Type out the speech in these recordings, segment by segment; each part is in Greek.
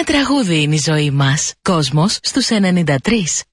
Με τραγούδι είναι η ζωή μας. Κόσμος στους 93.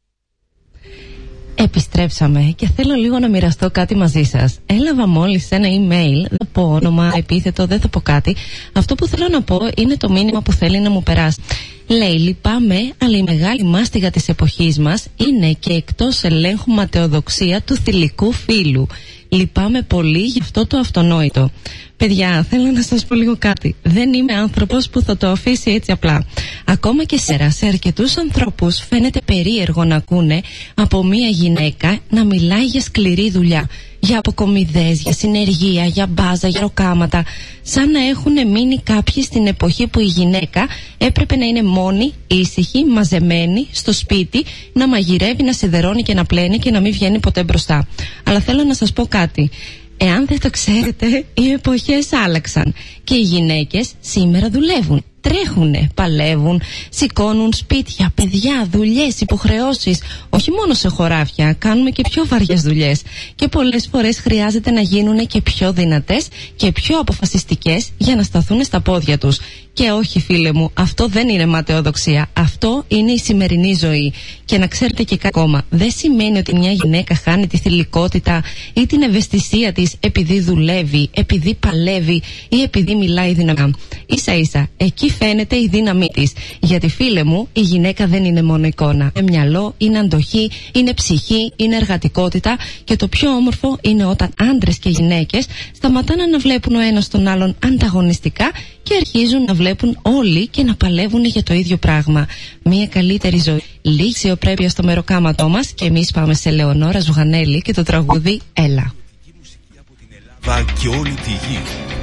Επιστρέψαμε και θέλω λίγο να μοιραστώ κάτι μαζί σας. Έλαβα μόλις ένα email, δεν θα πω όνομα, επίθετο, δεν θα πω κάτι. Αυτό που θέλω να πω είναι το μήνυμα που θέλει να μου περάσει. Λέει, λυπάμαι, αλλά η μεγάλη μάστιγα της εποχής μας είναι και εκτός ελέγχου ματαιοδοξία του θηλυκού φύλου. Λυπάμαι πολύ γι' αυτό το αυτονόητο. Παιδιά, θέλω να σας πω λίγο κάτι. Δεν είμαι άνθρωπος που θα το αφήσει έτσι απλά. Ακόμα και σε αρκετούς ανθρώπους φαίνεται περίεργο να ακούνε από μία γυναίκα να μιλάει για σκληρή δουλειά. Για αποκομιδές, για συνεργεία, για μπάζα, για ροκάματα. Σαν να έχουν μείνει κάποιοι στην εποχή που η γυναίκα έπρεπε να είναι μόνη, ήσυχη, μαζεμένη, στο σπίτι, να μαγειρεύει, να σιδερώνει και να πλένει και να μην βγαίνει ποτέ μπροστά. Αλλά θέλω να σας πω κάτι. Εάν δεν το ξέρετε, οι εποχές άλλαξαν και οι γυναίκες σήμερα δουλεύουν. Τρέχουνε, παλεύουν, σηκώνουν σπίτια, παιδιά, δουλειές, υποχρεώσεις. Όχι μόνο σε χωράφια, κάνουμε και πιο βαριές δουλειές. Και πολλές φορές χρειάζεται να γίνουν και πιο δυνατές και πιο αποφασιστικές για να σταθούν στα πόδια τους. Και όχι, φίλε μου, αυτό δεν είναι ματαιοδοξία. Αυτό είναι η σημερινή ζωή. Και να ξέρετε και κάτι ακόμα. Δεν σημαίνει ότι μια γυναίκα χάνει τη θηλυκότητα ή την ευαισθησία της επειδή δουλεύει, επειδή παλεύει ή επειδή μιλάει δυνατά. Ίσα-ίσα, εκεί φαίνεται η δύναμή της. Γιατί, φίλε μου, η γυναίκα δεν είναι μόνο εικόνα. Είναι μυαλό, είναι αντοχή, είναι ψυχή, είναι εργατικότητα. Και το πιο όμορφο είναι όταν άντρες και γυναίκες σταματάνε να βλέπουν ο ένας τον άλλον ανταγωνιστικά και αρχίζουν να βλέπουν όλοι και να παλεύουν για το ίδιο πράγμα. Μια καλύτερη ζωή. Λίγη αξιοπρέπεια στο μεροκάματό μας και εμείς πάμε σε Λεωνόρα Ζουγανέλη και το τραγούδι Έλα. Και όλη τη γη.